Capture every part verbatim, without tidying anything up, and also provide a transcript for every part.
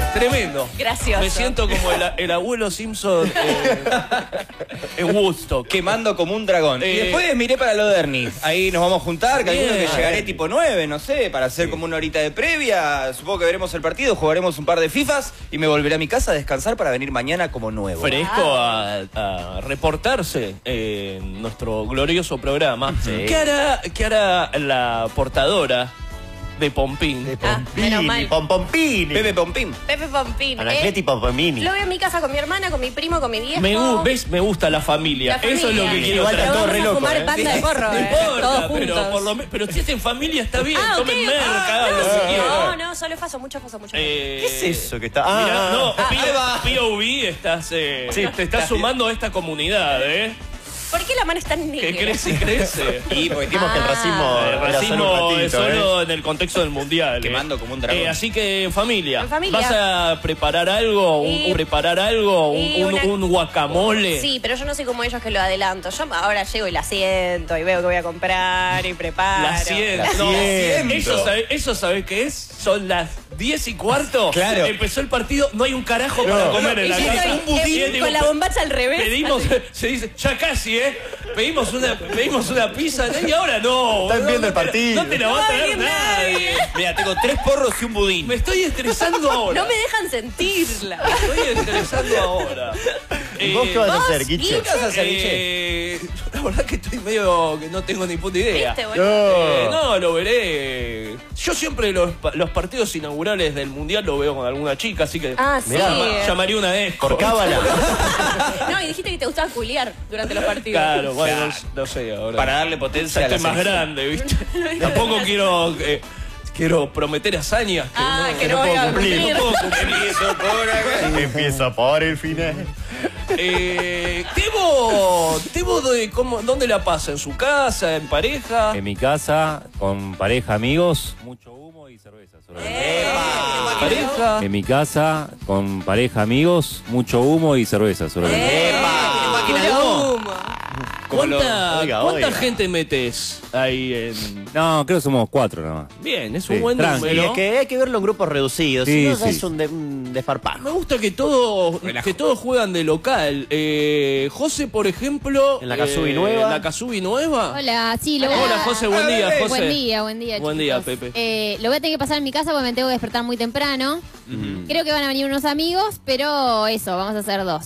Tremendo. Gracioso. Me siento como el, el abuelo Simpson eh, en Woodstock. Quemando como un dragón. Eh, y después miré para lo de Ernie. Ahí nos vamos a juntar, que algunos que Bien. llegaré tipo nueve, no sé, para hacer como una horita de previa. Supongo que veremos el partido, jugaremos un par de FIFAs y me volveré a mi casa a descansar para venir mañana como nuevo. Fresco a, a reportarse en nuestro glorioso programa. Sí. ¿Qué hará, qué hará la portadora de Pompín? De Ah, menos Pompini, mal. Pompompini. Pepe Pompín. Pepe Pompín. Anacleti Eh, Pompomini. lo veo en mi casa con mi hermana, con mi primo, con mi viejo. Me, gu- ¿ves? Me gusta la familia. La Eso es lo familia. que quiero Igual tratar. está todo Vamos re a loco, fumar ¿eh? banda de porro, No eh. importa, Todos pero, juntos. por lo me- pero si es en familia está bien. Ah, ok, Tomen ok. merca, hagan lo que No, quieran. no, solo faso, mucho faso, mucho faso. Eh, ¿Qué es eso que está? Ah, Mirá, ah, no, ah. ahí va. P O V estás, eh, Sí, te estás sumando a esta comunidad, ¿eh? ¿Por qué la mano es tan negra? Que crece y crece. Y porque Dijimos que el Ah. racismo, El era solo un racismo es ratito, solo ¿eh? en el contexto del mundial. eh. Quemando como un dragón. Eh, así que en familia, En familia. ¿vas a preparar algo? Un, Y- un preparar algo? Un, y un- una- un guacamole. Sí, pero yo no soy como ellos que lo adelanto. Yo ahora llego y la siento y veo que voy a comprar y preparo. La siento. La No, siento. eso, ¿sabe, ¿Eso sabés qué es? Son las diez y cuarto. Claro. Empezó el partido, no hay un carajo para comer en Y la yo casa. estoy, Un budín, eh, digo, con la bombacha al revés. Pedimos, se dice, ya casi, ¿eh? Pedimos una, pedimos una pizza y ahora no. Están no, viendo no el te- partido. No te la va a No va a traer venir nadie. nadie. Mira, tengo tres porros y un budín. Me estoy estresando ahora. No me dejan sentirla. Me estoy estresando ahora. ¿Y vos qué vas a ¿Vos? hacer, Guicho? ¿Y ¿Qué vas a hacer, Guille? Eh, la verdad que estoy medio que no tengo ni puta idea. ¿Viste, boludo? Eh, No. no, lo veré. Yo siempre los, pa- los partidos inaugurales del mundial lo veo con alguna chica, así que Ah, sí. llama- llamaría una vez. Por cábala. No, y dijiste que te gustaba culiar durante los partidos. Claro, bueno, Claro. no, no sé ahora. Para darle potencia Ya a la estoy más selección. grande, ¿viste? Tampoco quiero eh, quiero prometer hazañas que Ah, no, que no no puedo voy a cumplir. cumplir. No puedo cumplir. Empiezo por acá. Empieza por el final. Eh, Tebo, Tebo de cómo, ¿dónde la pasa? ¿En su casa? ¿En pareja? En mi casa, con pareja, amigos, mucho humo y cerveza. sobre todo. ¿Pareja? En mi casa, con pareja, amigos, mucho humo y cerveza. Sobre todo. ¡Epa! Puro humo? humo. Como lo- ¿Cuánta, oiga, cuánta oiga. gente metes ahí en...? No, creo que somos cuatro nada más. Bien, es un Sí, buen tranqui. Y número. es que hay que verlo en grupos reducidos. Sí, si no, sí. es un, de, un desfarpajo. Me gusta que todos Relajo. que todos juegan de local. Eh, José, por ejemplo... En la Casubi eh, nueva. ¿En la Casubi nueva? Hola, sí, lo voy a... Hola, José, buen día, José. Buen día, buen día, Buen chicos. día, Pepe. Eh, lo voy a tener que pasar en mi casa porque me tengo que despertar muy temprano. Creo que van a venir unos amigos, pero eso, vamos a hacer dos.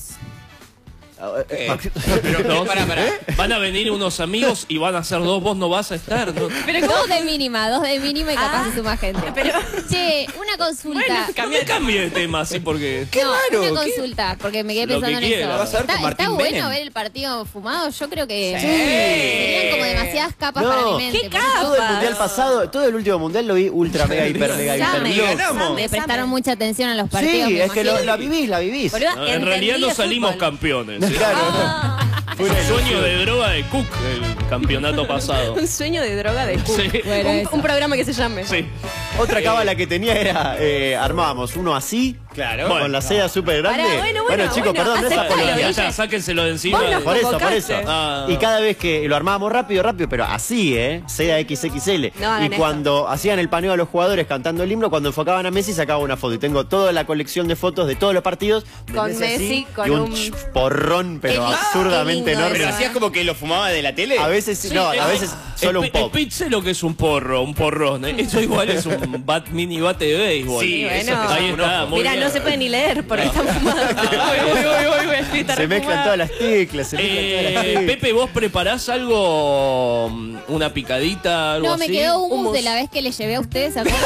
Eh, Dos. Pará, pará. Van a venir unos amigos y van a ser dos, vos no vas a estar. ¿no? Pero dos de mínima, dos de mínima y capaz Ah, se suma gente. pero- Che, una consulta. No me cambie de tema así porque... Qué no, raro, una ¿qué? consulta, porque me quedé Lo que pensando en quiera. eso. Vas a ver con ¿Está, Martín está bueno Menem. ver el partido fumado? Yo creo que Sí. serían como demasiadas capas No. para mi mente. ¿Qué por eso- Todo el Capas. mundial pasado, todo el último mundial lo vi ultra mega hiper mega hiper Same, blog. ganamos. Le prestaron mucha atención a los partidos. Sí, me es que lo- imagino. la vivís, la vivís. Boludo, No, en entendí realidad no de salimos fútbol. campeones. ¿eh? Claro. Ah, Fue una El sueño ilusión. de droga de Cook el campeonato pasado. un sueño de droga de Cook. Sí. Bueno, un, eso. un programa que se llame. Sí. Otra cábala que tenía era, eh, armábamos uno así, Claro. con la seda súper grande. Pará, bueno, bueno, chicos, bueno, perdón, no es aceptalo, apología. Ya, Guille. ya, sáquenselo de encima. Vos nos Por eso, por convocaste. eso. Ah. Y cada vez que lo armábamos rápido, rápido, pero así, ¿eh? Seda equis equis ele. No hagan y cuando hacían el paneo a los jugadores cantando el himno, cuando enfocaban a Messi, sacaba una foto. Y tengo toda la colección de fotos de todos los partidos. de Con así, Messi, con y un, un- ch- porrón, pero Qué li- absurdamente qué lindo enorme. Pero eso, hacías como que lo fumaba de la tele. A veces, Sí, no, es- a veces solo un el, pop. El pitch sé lo que es un porro, un porrón. ¿eh? Eso igual es un bat, mini bate de béisbol. Sí, bueno. eso Ahí está, muy Mira, bien. no se puede ni leer porque están fumados. Uy, uy, uy, uy, uy, está Se mezclan refumado. todas las teclas, se mezclan todas las Eh, teclas. Pepe, ¿vos preparás algo, mm, una picadita, algo No, me así? quedó humus Hummus. de la vez que le llevé a ustedes. ¿se acuerdan?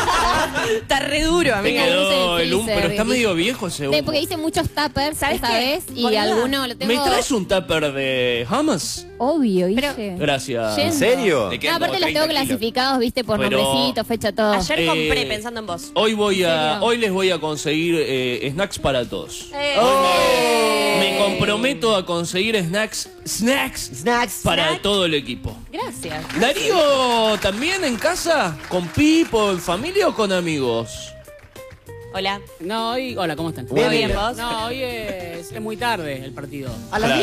Está re duro, Me amiga. Tengo luz en quedó el el humo, freezer, pero está Vicky. medio viejo ese De- humo. porque hice muchos tuppers ¿Sabes esta qué? vez y Boluda. alguno lo tengo... ¿Me traes un tupper de hummus? Obvio, Pero- Guille. Gracias. Yendo. ¿En serio? Te No, quedan aparte como los tengo treinta kilos. clasificados, viste, por Pero- nombrecito, fecha, todo. Ayer Eh, compré pensando en vos. Hoy voy ¿En a, serio? hoy les voy a conseguir eh, snacks para todos. Eh, Me comprometo a conseguir snacks, snacks Snacks. para Snack. todo el equipo. Gracias. Darío, ¿también en casa? ¿Con Pipo, en familia o con amigos? Hola. No, hoy. Hola, ¿cómo están? Bien, Muy bien, bien. vos. No, hoy es, es muy tarde el partido. A las Claro.